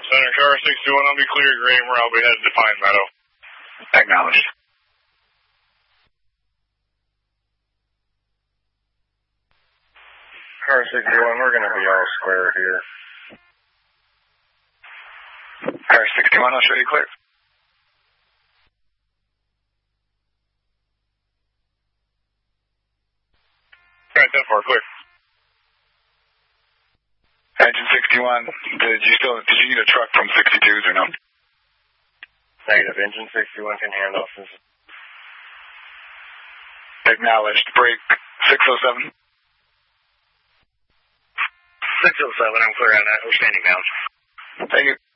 Center Car 61, I'll be clear at Gramer. I'll be headed to Pine Meadow. Acknowledged. Car 61, we're going to be all square here. Car 61, I'll show you clear. Alright, 10-4, clear. Engine 61, did you need a truck from 62s or no? Negative, engine 61 can handle. Acknowledged. Brake 607. 607, I'm clear on that. We're standing down. Thank you.